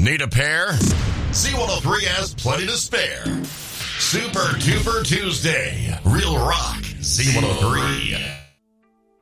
Need a pair? Z103 has plenty to spare. Super Duper Tuesday. Real rock. Z103.